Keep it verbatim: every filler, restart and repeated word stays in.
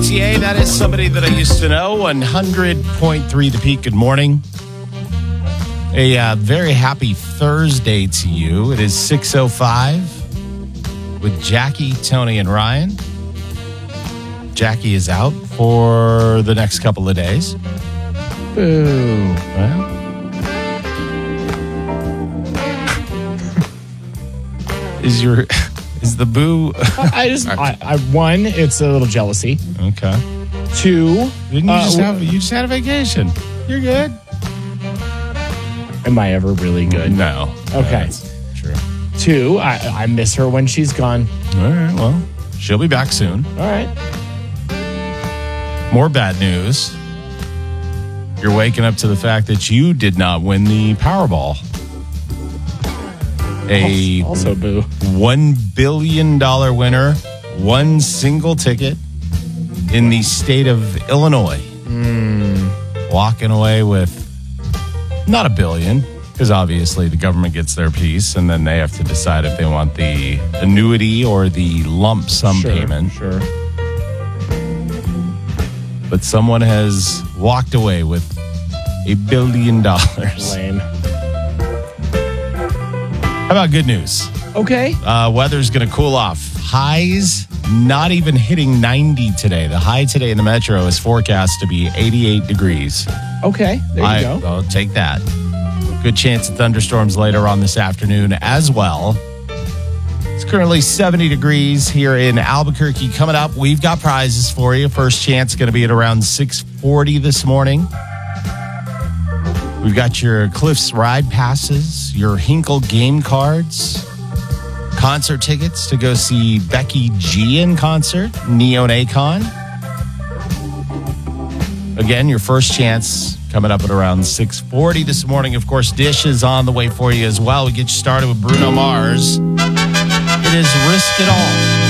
T A, that is somebody that I used to know. one hundred point three The Peak, good morning. A uh, very happy Thursday to you. It is six oh five with Jackie, Tony, and Ryan. Jackie is out for the next couple of days. Boo. Well, is your is the boo? I just, I, I, one, it's a little jealousy. Okay. Two, Didn't you uh, just have you just had a vacation? You're good. am I ever really good? No. Okay. That's true. Two, I, I miss her when she's gone. All right. Well, she'll be back soon. All right. More bad news. You're waking up to the fact that you did not win the Powerball. A Also, boo. one billion dollars winner, one single ticket in the state of Illinois. Mm. Walking away with not a billion, because obviously the government gets their piece, and then they have to decide if they want the annuity or the lump sum Sure, payment. Sure. But someone has walked away with a billion dollars. Lame. How about good news? Okay. Uh, weather's going to cool off. Highs not even hitting ninety today. The high today in the metro is forecast to be eighty-eight degrees. Okay. There you I, go. I'll take that. Good chance of thunderstorms later on this afternoon as well. It's currently seventy degrees here in Albuquerque. Coming up, we've got prizes for you. First chance going to be at around six forty this morning. We've got your Cliffs ride passes, your Hinkle game cards, concert tickets to go see Becky G in concert, Neonacon. Again, your first chance coming up at around six forty this morning. Of course, Dish is on the way for you as well. We get you started with Bruno Mars. It is Risk It All.